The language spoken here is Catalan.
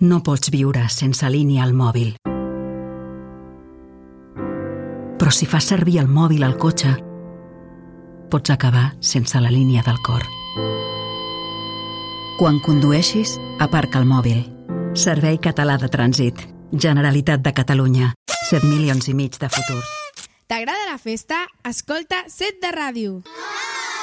No pots viure sense línia al mòbil. Però si fas servir el mòbil al cotxe, pots acabar sense la línia del cor. Quan condueixis, aparca el mòbil. Servei Català de Trànsit. Generalitat de Catalunya. 7,5 milions de futurs. T'agrada la festa? Escolta Set de Ràdio.